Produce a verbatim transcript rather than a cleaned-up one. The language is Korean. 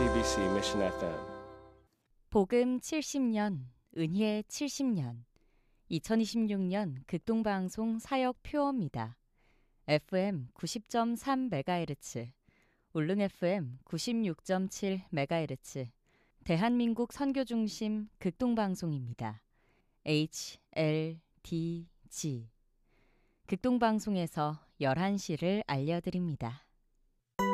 제이티비씨 Mission 에프엠. 복음 칠십 년, 은혜 칠십 년, 이천이십육 년 극동방송 사역 표어입니다. 에프엠 구십 점 삼 메가헤르츠, 울릉 에프엠 구십육 점 칠 메가헤르츠, 대한민국 선교중심 극동방송입니다. 에이치 엘 디 지 극동방송에서 열한 시를 알려드립니다.